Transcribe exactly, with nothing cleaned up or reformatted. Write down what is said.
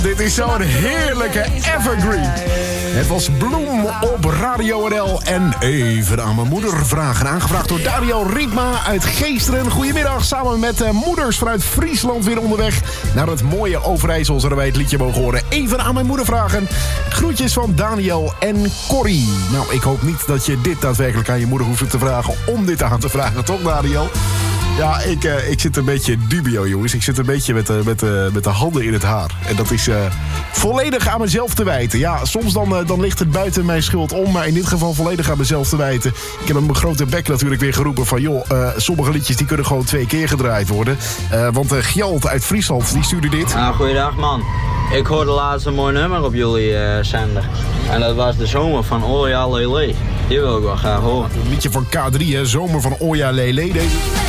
Dit is zo'n heerlijke evergreen. Het was Bloem op Radio N L en even aan mijn moeder vragen. Aangevraagd door Dario Riekma uit Geesteren. Goedemiddag, samen met uh, moeders vanuit Friesland weer onderweg naar het mooie Overijssel. Zodat wij het liedje mogen horen. Even aan mijn moeder vragen. Groetjes van Daniel en Corrie. Nou, ik hoop niet dat je dit daadwerkelijk aan je moeder hoeft te vragen om dit aan te vragen, toch Daniel? Ja, ik, uh, ik zit een beetje dubio, jongens. Ik zit een beetje met, uh, met, uh, met de handen in het haar. En dat is uh, volledig aan mezelf te wijten. Ja, soms dan, uh, dan ligt het buiten mijn schuld om. Maar in dit geval volledig aan mezelf te wijten. Ik heb mijn grote bek natuurlijk weer geroepen van... joh, uh, sommige liedjes die kunnen gewoon twee keer gedraaid worden. Uh, want uh, Gjalt uit Friesland, die stuurde dit. Ah, goeiedag, man. Ik hoorde laatst een mooi nummer op jullie uh, zender. En dat was De Zomer van Oja Lele. Die wil ik wel graag horen. Een liedje van K drie, hè. Zomer van Oja Lele. Deze...